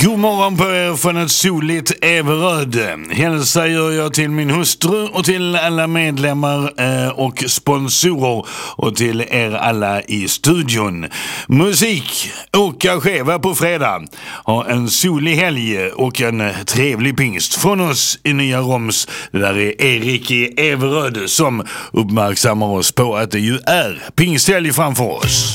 God morgon på er från ett soligt Everöd. Hälsa gör jag till min hustru och till alla medlemmar och sponsorer och till er alla i studion. Musik, åka skeva på fredag. Ha en solig helg och en trevlig pingst från oss i Nya Roms. Det där är Erik i Everöd som uppmärksammar oss på att det ju är pingsthelg framför oss.